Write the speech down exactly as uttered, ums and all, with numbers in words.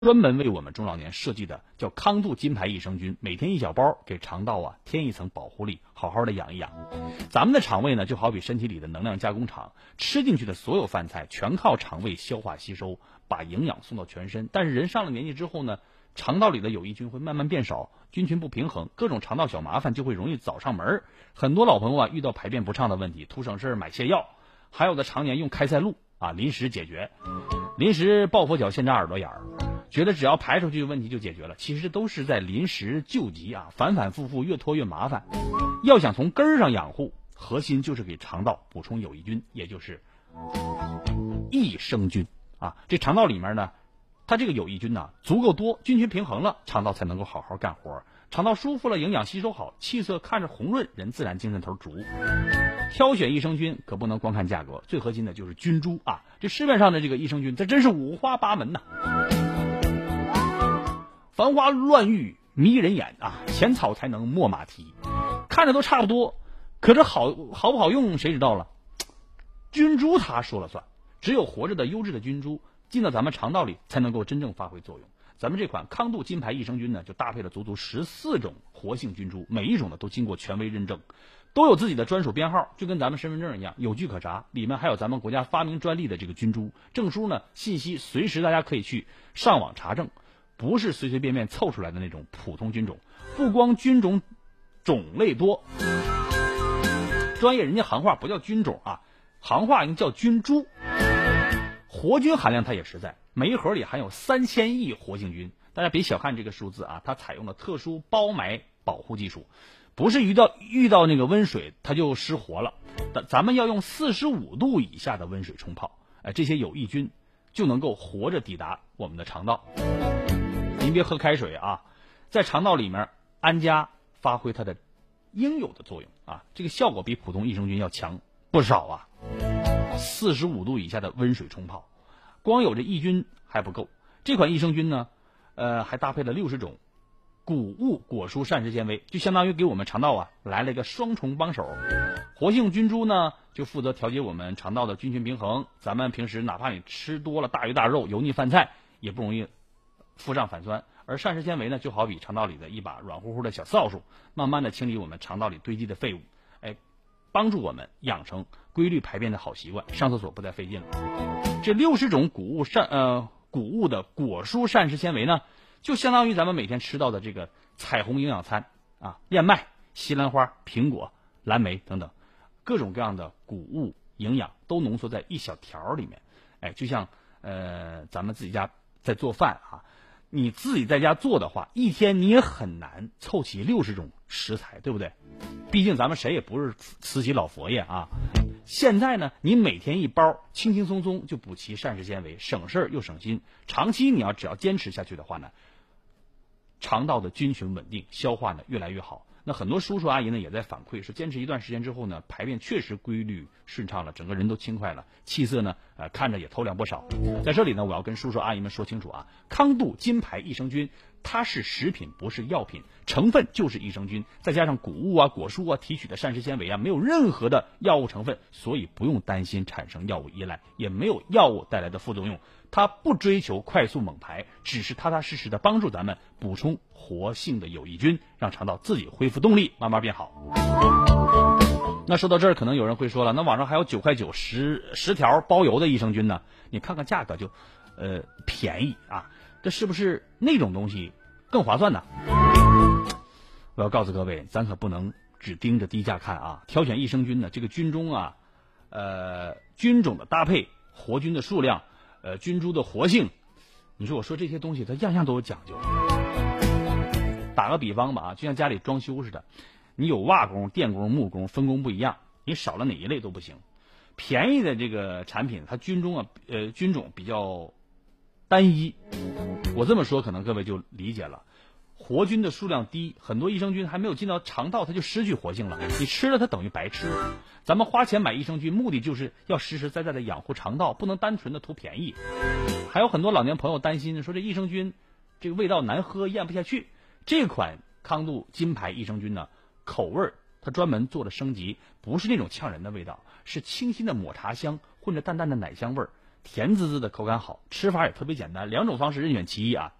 专门为我们中老年设计的叫康度金牌益生菌，每天一小包，给肠道啊添一层保护力，好好的养一养。咱们的肠胃呢，就好比身体里的能量加工厂，吃进去的所有饭菜全靠肠胃消化吸收，把营养送到全身。但是人上了年纪之后呢，肠道里的有益菌会慢慢变少，菌群不平衡，各种肠道小麻烦就会容易找上门。很多老朋友啊，遇到排便不畅的问题，图省事买泻药，还有的常年用开塞露啊，临时解决，临时抱佛脚，现扎耳朵眼儿。觉得只要排出去问题就解决了，其实都是在临时救急啊，反反复复越拖越麻烦。要想从根儿上养护，核心就是给肠道补充有益菌，也就是益生菌啊。这肠道里面呢，它这个有益菌呢足够多，菌群平衡了，肠道才能够好好干活。肠道舒服了，营养吸收好，气色看着红润，人自然精神头足。挑选益生菌可不能光看价格，最核心的就是菌株啊。这市面上的这个益生菌，这真是五花八门呐。繁花乱玉迷人眼啊，浅草才能没马蹄，看着都差不多，可是好好不好用谁知道了？菌株它说了算，只有活着的优质的菌株进到咱们肠道里，才能够真正发挥作用。咱们这款康度金牌益生菌呢，就搭配了足足十四种活性菌株，每一种呢都经过权威认证，都有自己的专属编号，就跟咱们身份证一样，有据可查。里面还有咱们国家发明专利的这个菌株证书呢，信息随时大家可以去上网查证。不是随随便便凑出来的那种普通菌种，不光菌种种类多，专业人家行话不叫菌种啊，行话应叫菌株。活菌含量它也实在，每一盒里含有三千亿活性菌，大家别小看这个数字啊，它采用了特殊包埋保护技术，不是遇到遇到那个温水它就失活了，咱们要用四十五度以下的温水冲泡，哎，这些有益菌就能够活着抵达我们的肠道。您别喝开水啊，在肠道里面氨加发挥它的应有的作用啊，这个效果比普通益生菌要强不少啊。四十五度以下的温水冲泡，光有这益菌还不够，这款益生菌呢，呃，还搭配了六十种谷物果蔬膳食纤维，就相当于给我们肠道啊来了一个双重帮手。活性菌株呢，就负责调节我们肠道的菌群平衡。咱们平时哪怕你吃多了大鱼大肉、油腻饭菜，也不容易腹胀反酸。而膳食纤维呢，就好比肠道里的一把软乎乎的小扫帚，慢慢的清理我们肠道里堆积的废物，哎，帮助我们养成规律排便的好习惯，上厕所不再费劲了。这六十种谷物膳呃谷物的果蔬膳食纤维呢，就相当于咱们每天吃到的这个彩虹营养餐啊，燕麦、西兰花、苹果、蓝莓等等，各种各样的谷物营养都浓缩在一小条里面。哎，就像呃咱们自己家在做饭啊，你自己在家做的话，一天你也很难凑齐六十种食材，对不对？毕竟咱们谁也不是慈禧老佛爷啊。现在呢，你每天一包，轻轻松松就补齐膳食纤维，省事儿又省心。长期你要只要坚持下去的话呢，肠道的菌群稳定，消化呢越来越好。那很多叔叔阿姨呢也在反馈说，坚持一段时间之后呢，排便确实规律顺畅了，整个人都轻快了，气色呢呃看着也透亮不少。在这里呢，我要跟叔叔阿姨们说清楚啊，康度金牌益生菌它是食品，不是药品，成分就是益生菌，再加上谷物啊、果蔬啊提取的膳食纤维啊，没有任何的药物成分，所以不用担心产生药物依赖，也没有药物带来的副作用。它不追求快速猛排，只是踏踏实实的帮助咱们补充活性的有益菌，让肠道自己恢复动力，慢慢变好。那说到这儿，可能有人会说了，那网上还有九块九十十条包邮的益生菌呢？你看看价格就，呃，便宜啊，这是不是那种东西更划算呢？我要告诉各位，咱可不能只盯着低价看啊！挑选益生菌呢，这个菌中啊，呃，菌种的搭配、活菌的数量。呃，菌株的活性，你说我说这些东西，它样样都有讲究。打个比方吧啊，就像家里装修似的，你有瓦工、电工、木工，分工不一样，你少了哪一类都不行。便宜的这个产品，它菌中啊，呃，菌种比较单一。我这么说，可能各位就理解了。活菌的数量低，很多益生菌还没有进到肠道，它就失去活性了。你吃了它等于白吃。咱们花钱买益生菌，目的就是要实实在在的养护肠道，不能单纯的图便宜。还有很多老年朋友担心说，这益生菌这个味道难喝，咽不下去。这款康度金牌益生菌呢，口味它专门做了升级，不是那种呛人的味道，是清新的抹茶香混着淡淡的奶香味儿。 甜滋滋的，口感好，吃法也特别简单，两种方式任选其一啊。